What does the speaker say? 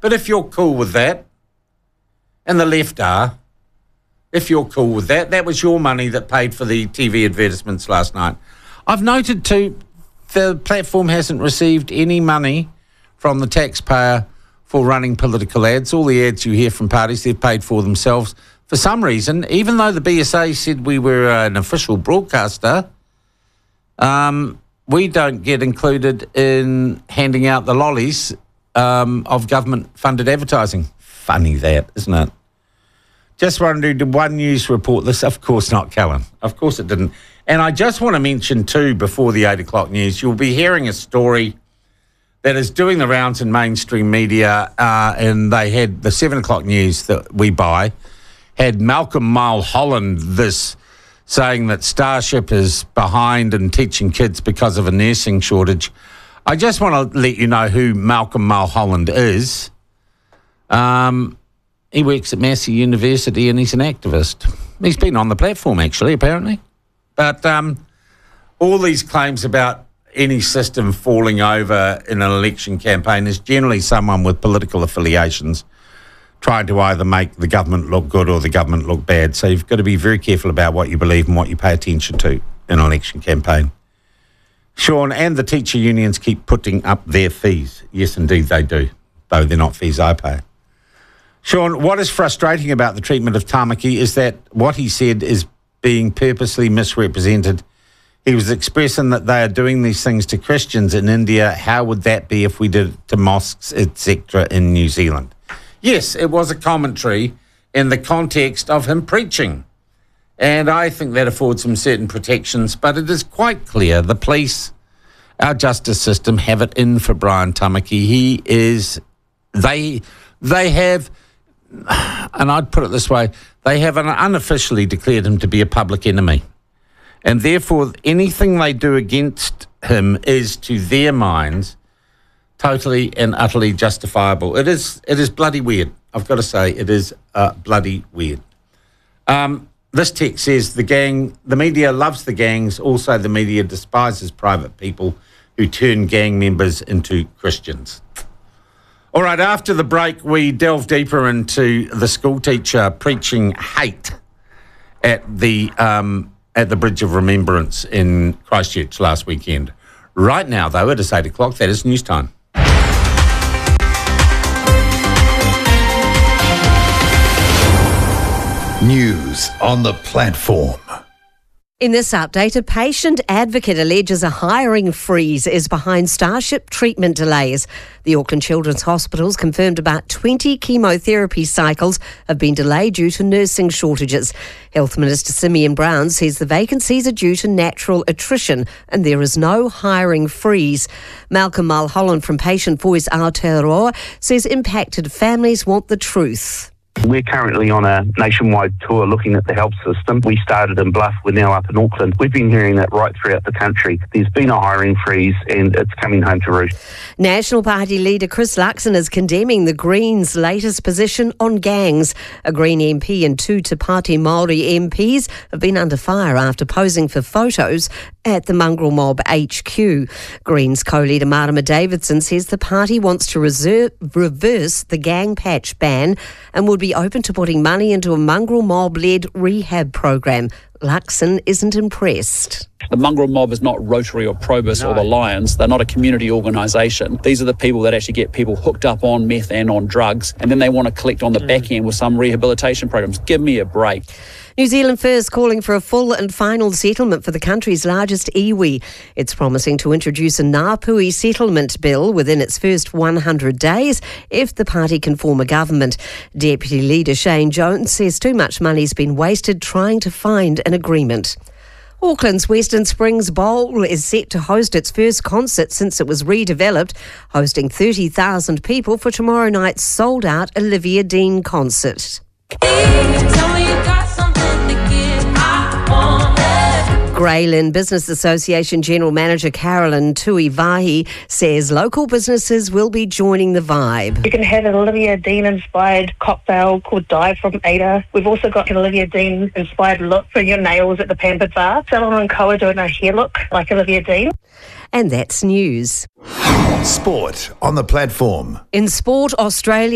But if you're cool with that, and the left are, if you're cool with that, that was your money that paid for the TV advertisements last night. I've noted too, the platform hasn't received any money from the taxpayer for running political ads. All the ads you hear from parties, they've paid for themselves. For some reason, even though the BSA said we were an official broadcaster, we don't get included in handing out the lollies of government-funded advertising. Funny that, isn't it? Just wondering, did One News report this? Of course not, Callan. Of course it didn't. And I just want to mention too, before the 8 o'clock news, you'll be hearing a story that is doing the rounds in mainstream media, and they had the 7 o'clock news that we buy, had Malcolm Mulholland saying that Starship is behind in teaching kids because of a nursing shortage. I just want to let you know who Malcolm Mulholland is. He works at Massey University and he's an activist. He's been on the platform, actually, apparently. But all these claims about any system falling over in an election campaign is generally someone with political affiliations trying to either make the government look good or the government look bad. So you've got to be very careful about what you believe and what you pay attention to in an election campaign. Sean, and the teacher unions keep putting up their fees. Yes, indeed they do, though they're not fees I pay. Sean, what is frustrating about the treatment of Tamaki is that what he said is being purposely misrepresented. He was expressing that they are doing these things to Christians in India. How would that be if we did it to mosques, etc., in New Zealand? Yes, it was a commentary in the context of him preaching. And I think that affords him certain protections, but it is quite clear the police, our justice system, have it in for Brian Tamaki. They have, and I'd put it this way, they have unofficially declared him to be a public enemy. And therefore, anything they do against him is, to their minds, totally and utterly justifiable. It is bloody weird. I've got to say, it is bloody weird. This text says the media loves the gangs. Also, the media despises private people who turn gang members into Christians. All right, after the break, we delve deeper into the school teacher preaching hate at the Bridge of Remembrance in Christchurch last weekend. Right now, though, it is 8 o'clock. That is news time. News on the platform. In this update, a patient advocate alleges a hiring freeze is behind Starship treatment delays. The Auckland Children's Hospital's confirmed about 20 chemotherapy cycles have been delayed due to nursing shortages. Health Minister Simeon Brown says the vacancies are due to natural attrition and there is no hiring freeze. Malcolm Mulholland from Patient Voice Aotearoa says impacted families want the truth. We're currently on a nationwide tour looking at the health system. We started in Bluff, we're now up in Auckland. We've been hearing that right throughout the country. There's been a hiring freeze and it's coming home to roost. National Party leader Chris Luxon is condemning the Greens' latest position on gangs. A Green MP and two Te Pāti Māori MPs have been under fire after posing for photos at the Mongrel Mob HQ. Greens co-leader Marama Davidson says the party wants to reverse the gang patch ban and would be open to putting money into a Mongrel Mob-led rehab program. Luxon isn't impressed. The Mongrel Mob is not Rotary or Probus or the Lions. They're not a community organisation. These are the people that actually get people hooked up on meth and on drugs, and then they want to collect on the back end with some rehabilitation programs. Give me a break. New Zealand First calling for a full and final settlement for the country's largest iwi. It's promising to introduce a Ngāpuhi settlement bill within its first 100 days if the party can form a government. Deputy Leader Shane Jones says too much money's been wasted trying to find an agreement. Auckland's Western Springs Bowl is set to host its first concert since it was redeveloped, hosting 30,000 people for tomorrow night's sold-out Olivia Dean concert. Grayland Business Association General Manager Carolyn Tuivahi says local businesses will be joining the vibe. You can have an Olivia Dean-inspired cocktail called Dive from Ada. We've also got an Olivia Dean-inspired look for your nails at the Pampered Bar. Salon & Co are doing a hair look like Olivia Dean. And that's news. Sport on the platform. In sport, Australia